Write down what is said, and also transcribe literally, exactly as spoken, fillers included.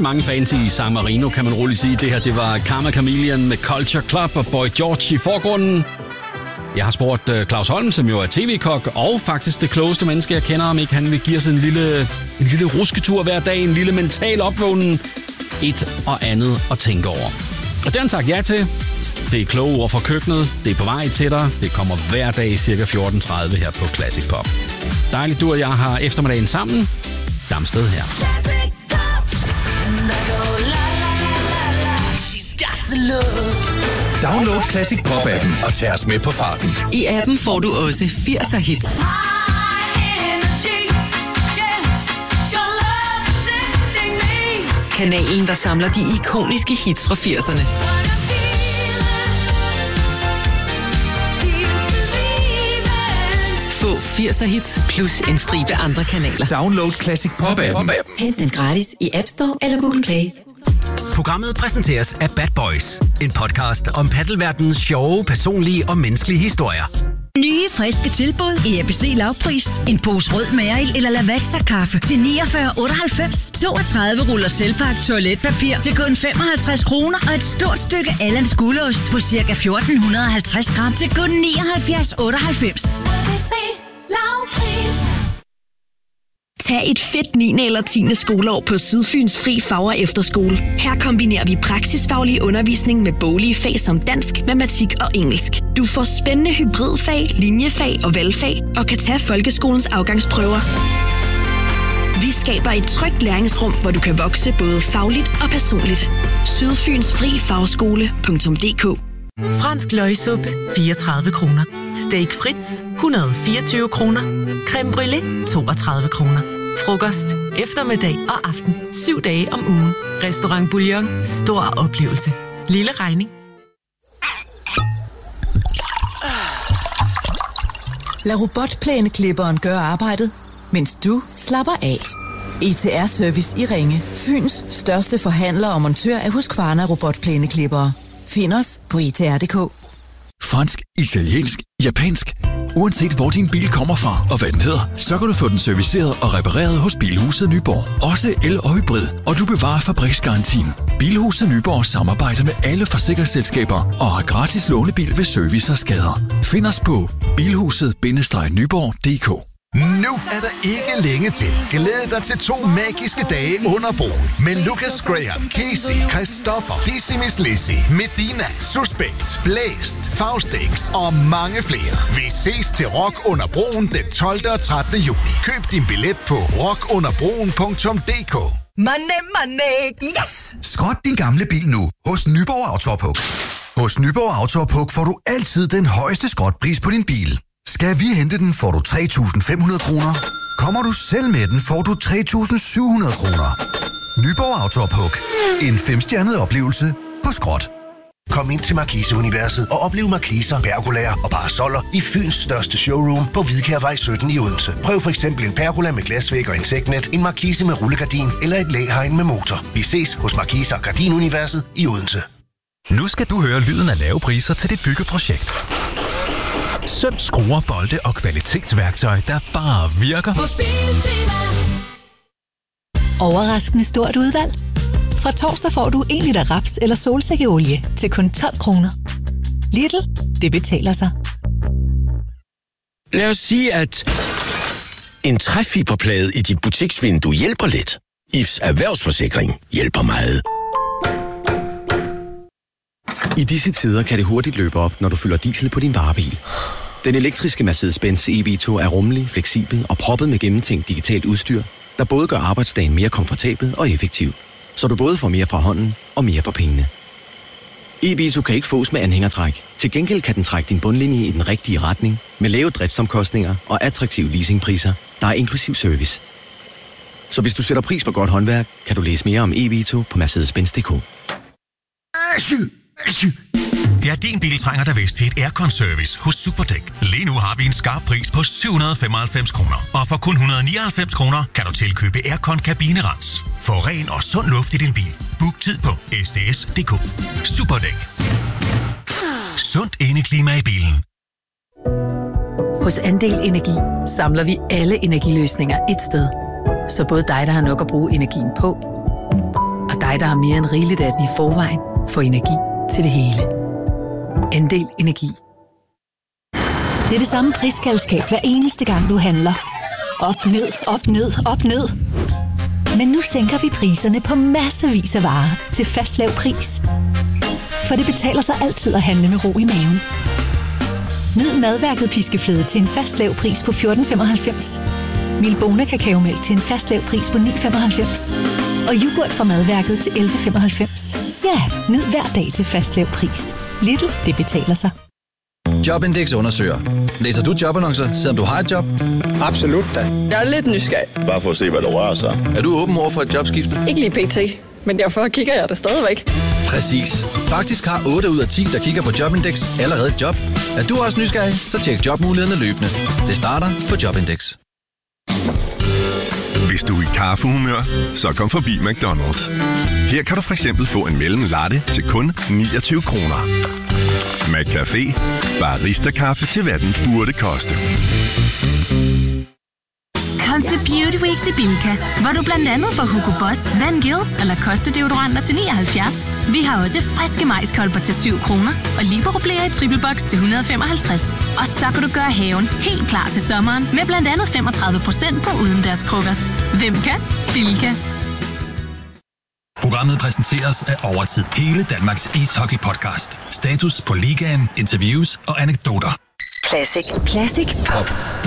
er mange fans i San Marino, kan man roligt sige. Det her, det var Karma Chameleon med Culture Club og Boy George i forgrunden. Jeg har spurgt Claus Holm, som jo er tv-kok, og faktisk det klogeste menneske, jeg kender, om ikke han vil give os en lille, en lille rusketur hver dag, en lille mental opvågning, et og andet at tænke over. Og det har han sagt ja til. Det er kloge ord fra køkkenet, det er på vej til dig, det kommer hver dag i cirka fjorten tredive her på Classic Pop. Dejligt, du og jeg har eftermiddagen sammen. Damsted her. Download Classic Pop-appen og tag os med på farten. I appen får du også firser hits. Kanalen, der samler de ikoniske hits fra firserne. Få firser hits plus en stribe andre kanaler. Download Classic Pop-appen. Hent den gratis i App Store eller Google Play. Programmet præsenteres af Bad Boys. En podcast om paddelverdenens sjove, personlige og menneskelige historier. Nye, friske tilbud i A B C lavpris. En pose rød Mal eller Lavazza-kaffe til niogfyrre otteoghalvfems. toogtredive ruller Selvpak toiletpapir til kun femoghalvtreds kroner. Og et stort stykke Allands gulost på cirka fjorten halvtreds gram til kun nioghalvfjerds otteoghalvfems. A B C lavpris. Tag et fedt niende eller tiende skoleår på Sydfyns Fri Fag- og Efterskole. Her kombinerer vi praksisfaglig undervisning med boglige fag som dansk, matematik og engelsk. Du får spændende hybridfag, linjefag og valgfag og kan tage folkeskolens afgangsprøver. Vi skaber et trygt læringsrum, hvor du kan vokse både fagligt og personligt. Sydfyns Fri Fagskole punktum d k. Fransk løgsuppe, fireogtredive kroner. Steak Fritz, et hundrede og fireogtyve kroner. Creme brûlée, toogtredive kroner. Frokost, eftermiddag og aften. Syv dage om ugen. Restaurant Bouillon. Stor oplevelse. Lille regning. Lad robotplæneklipperen gøre arbejdet, mens du slapper af. E T R Service i Ringe. Fyns største forhandler og montør af Husqvarna robotplæneklippere. Find os på i t r punktum d k. Fransk, italiensk, japansk. Uanset hvor din bil kommer fra og hvad den hedder, så kan du få den serviceret og repareret hos Bilhuset Nyborg. Også el- og hybrid, og du bevarer fabriksgarantien. Bilhuset Nyborg samarbejder med alle forsikringsselskaber og har gratis lånebil ved service og skader. Find os på bilhuset nyborg punktum d k. Nu er der ikke længe til. Glæd dig til to magiske dage under broen med Lucas Graham, Casey, Christoffer, Dizzy Miss Lizzy, Medina, Suspekt, Blæst, Faustix og mange flere. Vi ses til Rock under broen den tolvte og trettende juni. Køb din billet på rock under broen punktum d k. Money, money, yes! Skrot din gamle bil nu hos Nyborg Autopuk. Hos Nyborg Autopuk får du altid den højeste skrotpris på din bil. Skal vi hente den, får du tre tusind fem hundrede kroner. Kommer du selv med den, får du tre tusind syv hundrede kroner. Nyborg Autopuk. En femstjernet oplevelse på skrot. Kom ind til Markise-universet og oplev markiser, pergolaer og parasoller i Fyns største showroom på Hvidkærvej sytten i Odense. Prøv for eksempel en pergola med glasvæg og insektnet, en markise med rullegardin eller et læhegn med motor. Vi ses hos Markise og Gardin-universet i Odense. Nu skal du høre lyden af lave priser til dit byggeprojekt. Søm, skruer, bolde og kvalitetsværktøj, der bare virker. Overraskende stort udvalg. Fra torsdag får du en liter raps eller solsikkeolie til kun tolv kroner. Lidl, det betaler sig. Lad os sige, at en træfiberplade i dit butiksvindue hjælper lidt. I F's erhvervsforsikring hjælper meget. I disse tider kan det hurtigt løbe op, når du fylder diesel på din varebil. Den elektriske Mercedes-Benz E V to er rummelig, fleksibel og proppet med gennemtænkt digitalt udstyr, der både gør arbejdsdagen mere komfortabel og effektiv, så du både får mere fra hånden og mere for pengene. E V to kan ikke fås med anhængertræk. Til gengæld kan den trække din bundlinje i den rigtige retning, med lave driftsomkostninger og attraktive leasingpriser, der er inklusiv service. Så hvis du sætter pris på godt håndværk, kan du læse mere om E V to på mercedes benz punktum d k. Ja, din bil trænger der vist til et aircon-service hos Superdæk. Lige nu har vi en skarp pris på syv hundrede og femoghalvfems kroner. Og for kun et hundrede og nioghalvfems kroner kan du tilkøbe aircon-kabinerens. Få ren og sund luft i din bil. Book tid på s d s punktum d k. Superdæk. Sundt indeklima i bilen. Hos Andel Energi samler vi alle energiløsninger et sted. Så både dig, der har nok at bruge energien på, og Dig, der har mere end rigeligt af den i forvejen, får energi til det hele. Andel Energi. Det er det samme prisskaldskab hver eneste gang, du handler. Op, ned, op, ned, op, ned. Men nu sænker vi priserne på massevis af varer til fast lav pris. For det betaler sig altid at handle med ro i maven. Nyd madværket piskefløde til en fast lav pris på fjorten femoghalvfems. Milbona kakaomælk til en fast lav pris på ni femoghalvfems. Og yoghurt fra madværket til elleve femoghalvfems. Ja, nyd hver dag til fast lav pris. Lidl, det betaler sig. Jobindex undersøger. Læser du jobannoncer, selvom du har et job? Absolut da. Jeg er lidt nysgerrig. Bare for at se, hvad der rører sig. Er du åben over for et jobskift? Ikke lige pt, men derfor kigger jeg det stadigvæk. Præcis. Faktisk har otte ud af ti, der kigger på Jobindex, allerede et job. Er du også nysgerrig, så tjek jobmulighederne løbende. Det starter på Jobindex. Hvis du er i kaffehumør, så kom forbi McDonald's. Her kan du for eksempel få en mellem latte til kun niogtyve kroner. McCafé. Barista-kaffe til hvad den burde koste. Kom til Beauty Weeks i Bilka, hvor du blandt andet får Hugo Boss, Van Gils eller Coste deodoranter til nioghalvfjerds. Vi har også friske majskolber til syv kroner og Libero-blæer i triple box til et hundrede og femoghalvtreds. Og så kan du gøre haven helt klar til sommeren med blandt andet femogtredive procent på udendørskrukker. Hvem kan? Bilka. Programmet præsenteres af Overtid. Hele Danmarks ishockey-podcast. Status på ligaen, interviews og anekdoter. Classic. Classic Pop.